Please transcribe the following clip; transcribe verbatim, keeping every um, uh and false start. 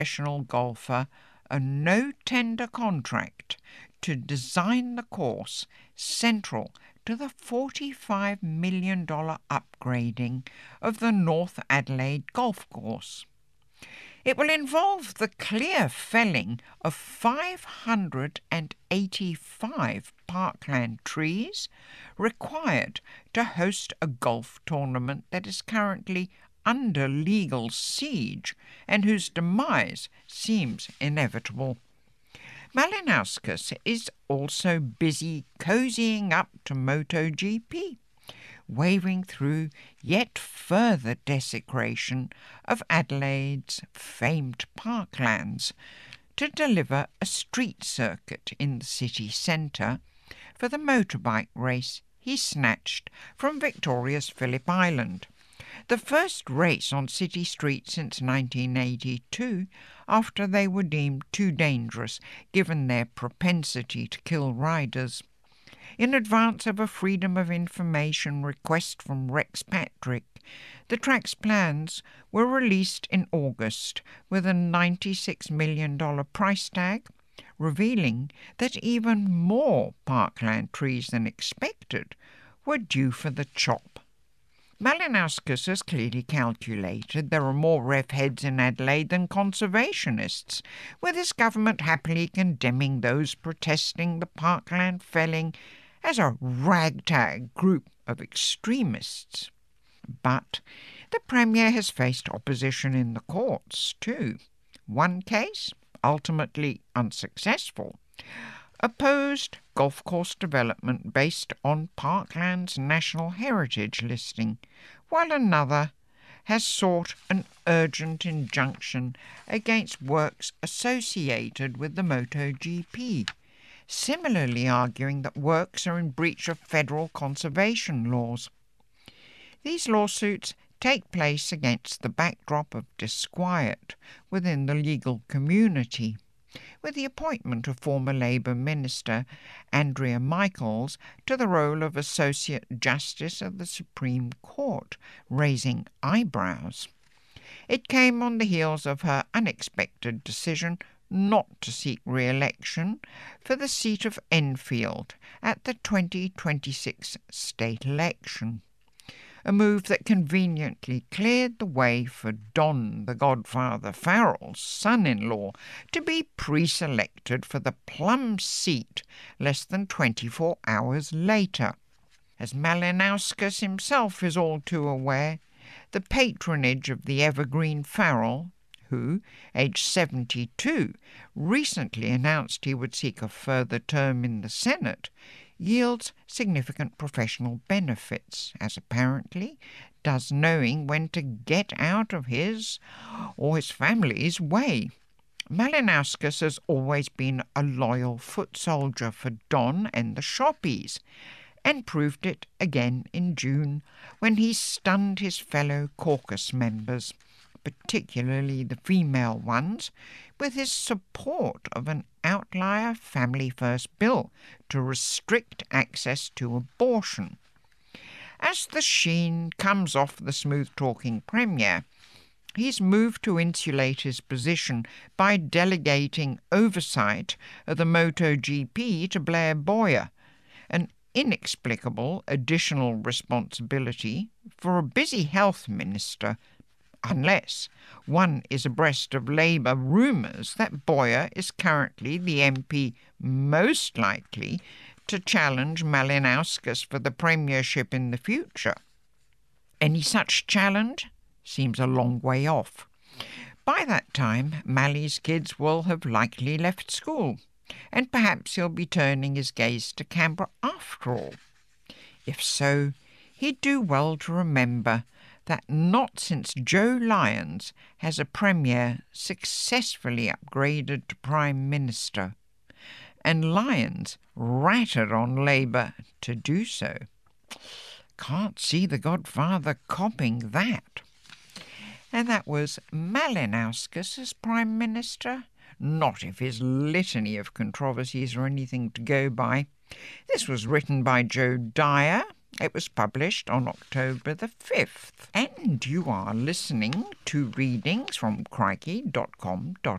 professional golfer a no-tender contract to design the course central to the forty-five million dollars upgrading of the North Adelaide golf course. It will involve the clear felling of five hundred eighty-five parkland trees required to host a golf tournament that is currently under legal siege and whose demise seems inevitable. Malinauskas is also busy cozying up to MotoGP, waving through yet further desecration of Adelaide's famed parklands to deliver a street circuit in the city centre for the motorbike race he snatched from Victoria's Phillip Island, the first race on city streets since nineteen eighty-two, after they were deemed too dangerous given their propensity to kill riders. In advance of a Freedom of Information request from Rex Patrick, the track's plans were released in August with a ninety-six million dollars price tag, revealing that even more parkland trees than expected were due for the chop. Malinauskas has clearly calculated there are more rev heads in Adelaide than conservationists, with his government happily condemning those protesting the parkland felling as a ragtag group of extremists. But the Premier has faced opposition in the courts too. One case, ultimately unsuccessful, opposed golf course development based on Parkland's National Heritage listing, while another has sought an urgent injunction against works associated with the MotoGP, similarly arguing that works are in breach of federal conservation laws. These lawsuits take place against the backdrop of disquiet within the legal community, with the appointment of former Labour Minister Andrea Michaels to the role of Associate Justice of the Supreme Court, raising eyebrows. It came on the heels of her unexpected decision not to seek re-election for the seat of Enfield at the twenty twenty-six state election, a move that conveniently cleared the way for Don the Godfather Farrell's son-in-law to be pre-selected for the plum seat less than twenty-four hours later. As Malinauskas himself is all too aware, the patronage of the evergreen Farrell, who, aged seventy-two, recently announced he would seek a further term in the Senate, yields significant professional benefits, as apparently does knowing when to get out of his or his family's way. Malinauskas has always been a loyal foot soldier for Don and the Shoppies, and proved it again in June when he stunned his fellow caucus members, particularly the female ones, with his support of an outlier Family First bill to restrict access to abortion. As the sheen comes off the smooth-talking Premier, he's moved to insulate his position by delegating oversight of the MotoGP to Blair Boyer, an inexplicable additional responsibility for a busy health minister, unless one is abreast of Labour rumours that Boyer is currently the M P most likely to challenge Malinauskas for the premiership in the future. Any such challenge seems a long way off. By that time, Mally's kids will have likely left school, and perhaps he'll be turning his gaze to Canberra after all. If so, he'd do well to remember that not since Joe Lyons has a Premier successfully upgraded to Prime Minister, and Lyons ratted on Labour to do so. Can't see the Godfather copping that. And that was Malinauskas as Prime Minister, not if his litany of controversies are anything to go by. This was written by Joe Dyer, It was published on October the fifth. And you are listening to readings from crikey dot com dot